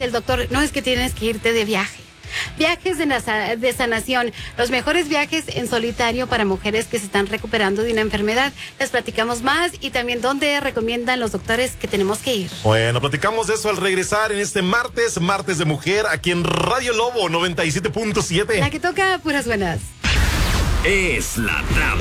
el doctor, no, es que tienes que irte de viaje. Viajes de sanación, los mejores viajes en solitario para mujeres que se están recuperando de una enfermedad. Les platicamos más y también dónde recomiendan los doctores que tenemos que ir. Bueno, platicamos de eso al regresar en este martes de mujer, aquí en Radio Lobo 97.7. La que toca puras buenas. Es la